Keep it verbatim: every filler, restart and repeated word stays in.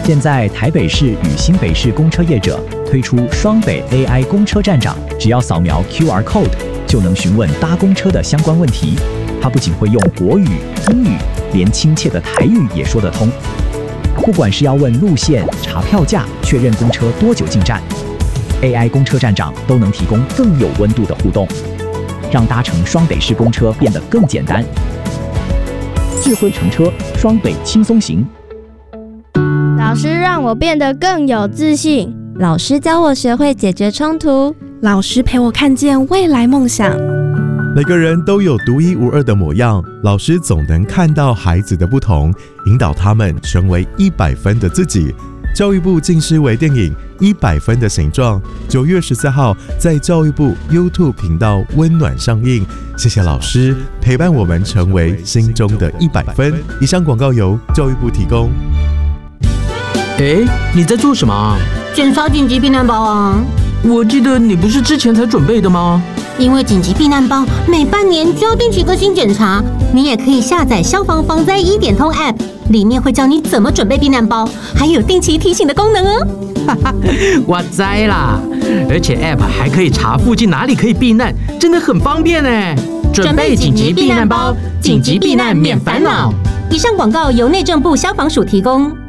现在台北市与新北市公车业者推出双北 A I 公车站长，只要扫描 Q R code 就能询问搭公车的相关问题。他不仅会用国语、英语，连亲切的台语也说得通。不管是要问路线、查票价、确认公车多久进站， A I 公车站长都能提供更有温度的互动，让搭乘双北市公车变得更简单。智慧乘车，双北轻松行。 老师让我变得更有自信， 老师教我学会解决冲突， 老师陪我看见未来梦想。 每个人都有独一无二的模样，老师总能看到孩子的不同，引导他们成为一百分的自己。教育部近视微电影《一百分的形状》九月十四号在教育部 YouTube 频道温暖上映。谢谢老师陪伴我们成为心中的一百分。以上广告由教育部提供。 哎，你在做什么啊？ 检查紧急避难包啊！ 我记得你不是之前才准备的吗？ 因为紧急避难包每半年就要定期更新检查，你也可以下载消防防灾一点通 App， 里面会教你怎么准备避难包，还有定期提醒的功能哦。 哈哈，我知啦，而且 App 还可以查附近哪里可以避难，真的很方便哎。 准备紧急避难包，紧急避难免烦恼。以上广告由内政部消防署提供。